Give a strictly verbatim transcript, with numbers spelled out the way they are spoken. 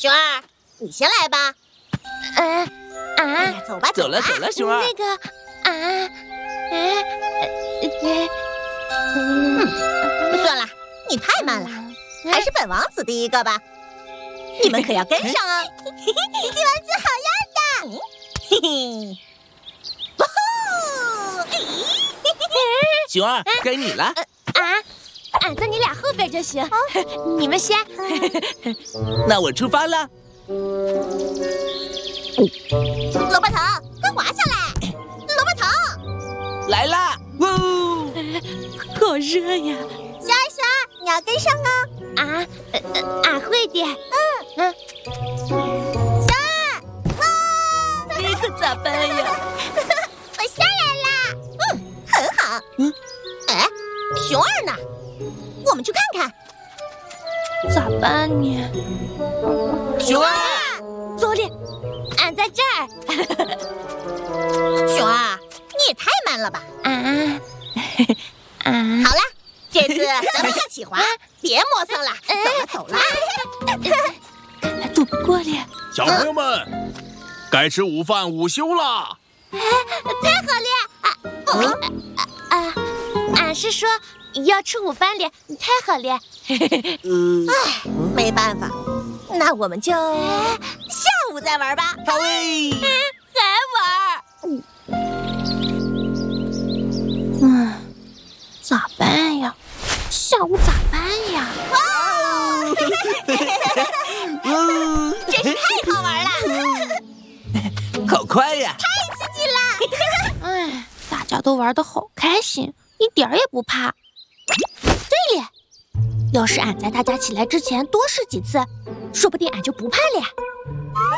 熊儿，你先来吧。 嗯啊， 走吧， 走了走了，熊儿。 那个啊，嗯嗯，算了，你太慢了，还是本王子第一个吧。你们可要跟上哦。吉吉王子好样的！嘿嘿，哇呼！ 熊儿，该你了。 啊，俺在你俩后边就行，你们先。 那我出发了。 萝卜头，快滑下来！萝卜头， 来啦！呜， 好热呀！ 熊儿熊儿，你要跟上哦。 啊，呃俺会的。嗯嗯。 熊儿，哇！ 这可咋办呀？ 我下来啦。嗯，很好。嗯，哎，熊儿呢？我们去看看。 咋办呢？ 熊儿， 走哩，俺在这儿。 熊儿，你也太慢了吧！ 啊啊！ 好了，这次咱们一起滑，别磨蹭了。走了走了。 看来躲不过哩。 小朋友们，该吃午饭午休啦！ 太好了！啊啊！俺是说要吃午饭哩，太好了。 嗯， 唉，没办法，那我们就下午再玩吧。 好嘞。 还玩？嗯，咋办呀？下午咋办呀？ 嗯， 真是太好玩了， 好快呀！ 太刺激了！ 哎，大家都玩得好开心，一点儿也不怕。对了，要是俺在大家起来之前多试几次，说不定俺就不怕了呀。